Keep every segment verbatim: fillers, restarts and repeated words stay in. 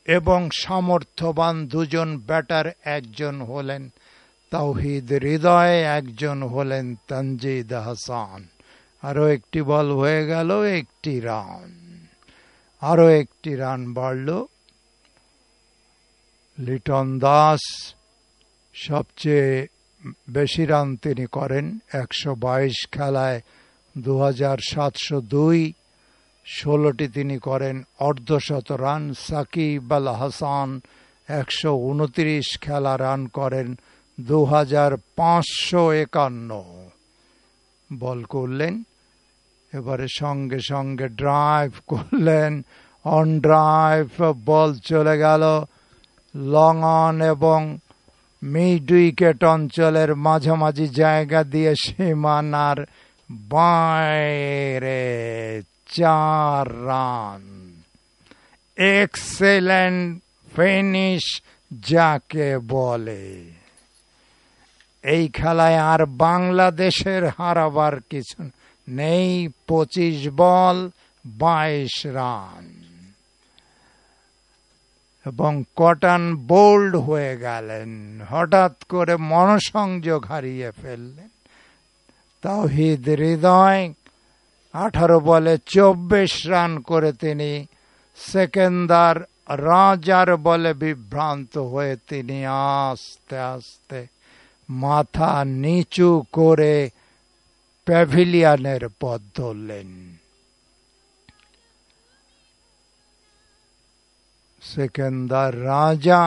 এবং সামর্থ্যবান দুজন ব্যাটার, একজন হলেন তাওহিদ হৃদয়, একজন হলেন তানজিদ হাসান। আরো একটি বল হয়ে গেল, একটি রান, আরো একটি রান বাড়ল। লিটন দাস সবচেয়ে বেশি রান তিনি করেন, একশো বাইশ খেলায় দু হাজার সাতশো দুই, ষোলোটি তিনি করেন অর্ধশত রান। সাকিব আল হাসান একশো উনত্রিশ খেলা রান করেন দু হাজার পাঁচশো একান্ন বল করলেন। এবারে সঙ্গে সঙ্গে ড্রাইভ করলেন, অন ড্রাইভ, বল চলে গেল লং অন এবং মিড উইকেট অঞ্চলের মাঝামাঝি জায়গা দিয়ে সীমানার বাইরে, চার রান। এক্সেলেন্ট ফিনিশ যাকে বলে। এই খেলায় আর বাংলাদেশের হারাবার কিছু নেই। পঁচিশ বল বাইশ রান এবং কটন বোল্ড হয়ে গেলেন, হঠাৎ করে মনসংযোগ হারিয়ে ফেললেন। তাওহিদ হৃদয় আঠারো বলে চব্বিশ রান করে তিনি সেকেন্দার রাজার বলে বিভ্রান্ত হয়ে তিনি আস্তে আস্তে মাথা নিচু করে প্যাভিলিয়নের পথ ধরলেন। সেকেন্দার রাজা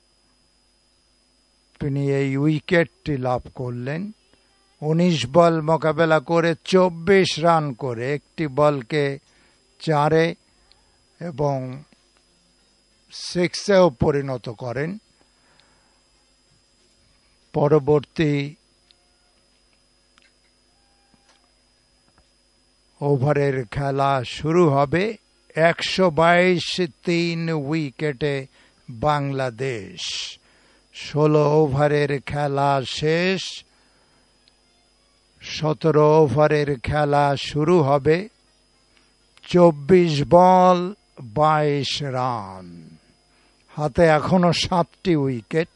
তিনি এই উইকেটটি লাভ করলেন। উনিশ বল মোকাবেলা করে চব্বিশ রান করে একটি বলকে চারে এবং সিক্সেও পরিণত করেন। পরবর্তী ওভারের খেলা শুরু হবে। একশো বাইশ তিন উইকেটে বাংলাদেশ। ষোলো ওভারের খেলা শেষ, সতেরো ওভারের খেলা শুরু হবে। চব্বিশ বল বাইশ রান, হাতে এখনো সাতটি উইকেট।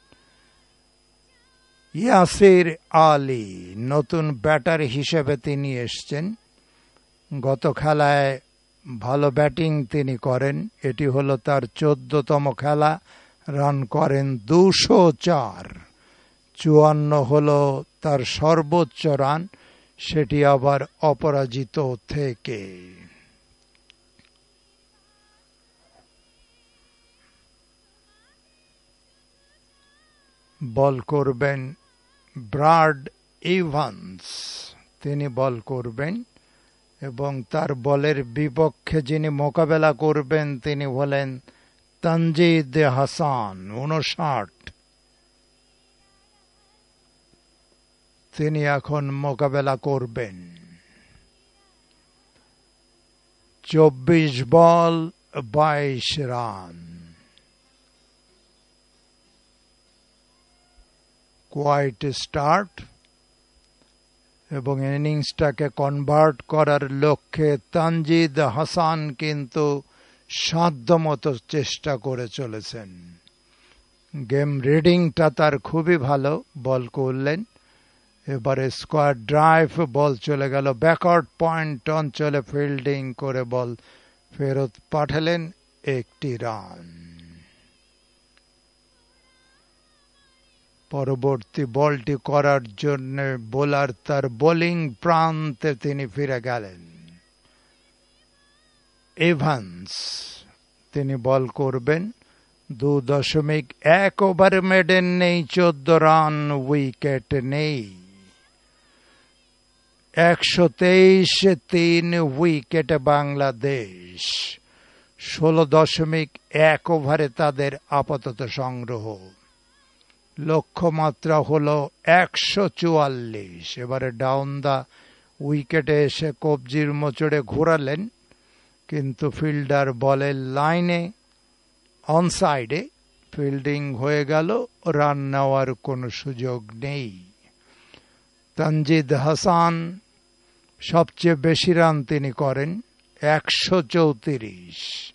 ইয়াসির আলী নতুন ব্যাটার হিসেবে তিনি এসছেন। গত খেলায় ভালো ব্যাটিং তিনি করেন, এটি হলো তার চোদ্দতম খেলা। রান করেন দুশো চার, চুয়ান্ন হলো তার সর্বোচ্চ রান, সেটি আবার অপরাজিত থেকে। বল করবেন ব্রাড ইভান্স, তিনি বল করবেন এবং তার বলের বিপক্ষে যিনি মোকাবেলা করবেন তিনি হলেন তানজিদ হাসান, উনষাট। তিনি এখন মোকাবেলা করবেন। চব্বিশ বল বাইশ রান। কোয়াইট স্টার্ট এবং ইনিংসটাকে কনভার্ট করার লক্ষ্যে তানজিদ হাসান কিন্তু সাধ্যমতো চেষ্টা করে চলেছেন। গেম রিডিংটা তার খুবই ভালো। বল করলেন, এবারে স্কোয়ার ড্রাইভ, বল চলে গেল ব্যাকওয়ার্ড পয়েন্ট অঞ্চলে, ফিল্ডিং করে বল ফেরত পাঠালেন, একটি রান। পরবর্তী বলটি করার জন্য বোলার তার বোলিং প্রান্তে তিনি ফিরে গেলেন। ইভান্স তিনি বল করবেন। দু দশমিক এক ওভার মেডেন নেই, চোদ্দ রান, উইকেট নেই। একশো তেইশ তিন উইকেটে বাংলাদেশ। ষোলো দশমিক এক ওভারে তাদের আপাতত সংগ্রহ। লক্ষ্যমাত্রা হলো একশো চুয়াল্লিশ। এবারে ডাউন দা উইকেটে এসে কবজির মোচড়ে ঘোরালেন, কিন্তু ফিল্ডার বলের লাইনে অনসাইডে, ফিল্ডিং হয়ে গেল, রান নেওয়ার কোনো সুযোগ নেই। তানজিদ হাসান সবচেয়ে বেশি রান তিনি করেন, একশো চৌত্রিশ।